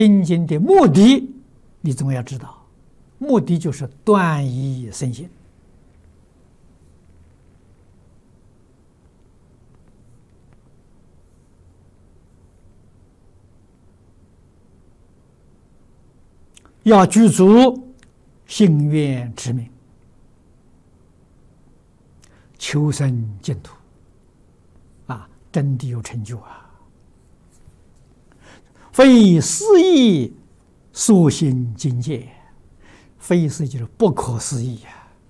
心经的目的，你总要知道，目的就是断疑生信。要具足心愿持名，求生净土，真的有成就啊！非思议所行境界，非思就是不可思议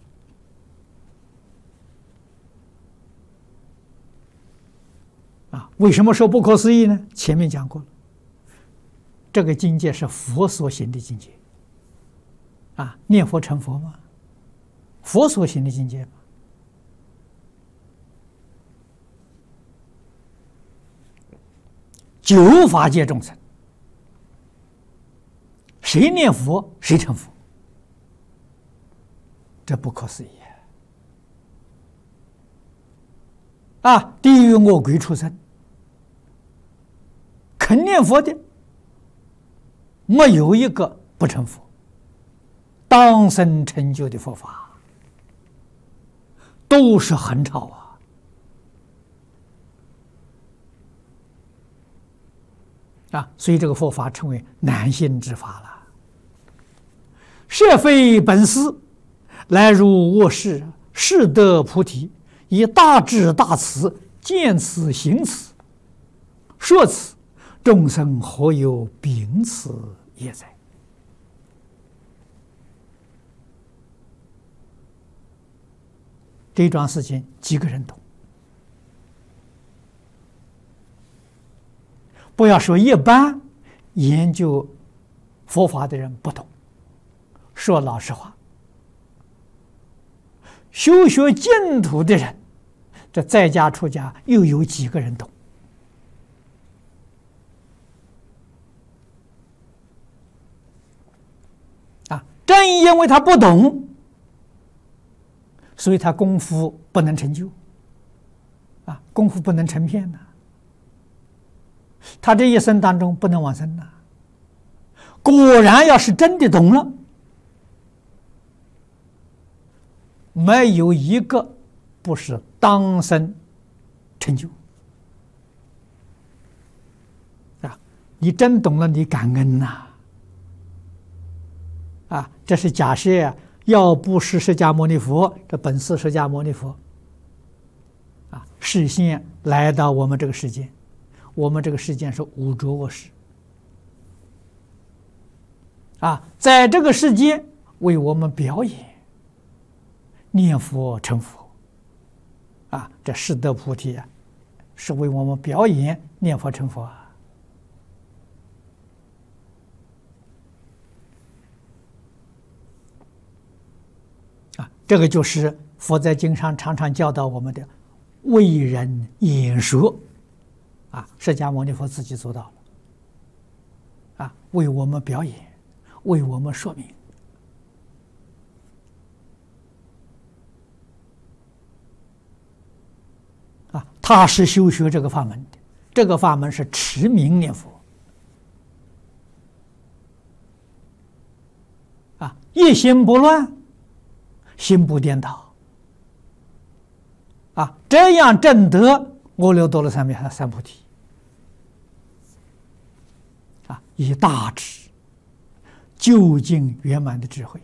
呀！为什么说不可思议呢？前面讲过了，这个境界是佛所行的境界。念佛成佛吗？佛所行的境界吗？九法界众生，谁念佛谁成佛，这不可思议地狱恶鬼畜生，肯念佛的，没有一个不成佛。当生成就的佛法都是横超所以这个佛法称为难信之法了。设非本师，来入我世，誓得菩提，以大智大慈，见此行此，说此，众生何有秉此业哉？这桩事情几个人懂？不要说一般研究佛法的人不懂，说老实话，修学净土的人，这在家出家又有几个人懂？正因为他不懂，所以他功夫不能成就，功夫不能成片呐。他这一生当中不能往生呐。果然要是真的懂了，没有一个不是当生成就。你真懂了，你感恩呐。这是假设要不是释迦牟尼佛，这本师释迦牟尼佛示现来到我们这个世间，我们这个世间是五浊恶世在这个世间为我们表演念佛成佛这誓得菩提是为我们表演念佛成佛这个就是佛在经上常常教导我们的为人演说释迦牟尼佛自己做到了为我们表演，为我们说明他是修学这个法门的，这个法门是持名念佛一心不乱，心不颠倒这样证得阿耨多罗三藐三菩提以大智究竟圆满的智慧，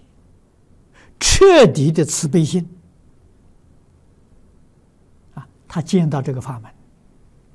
彻底的慈悲心他见到这个法门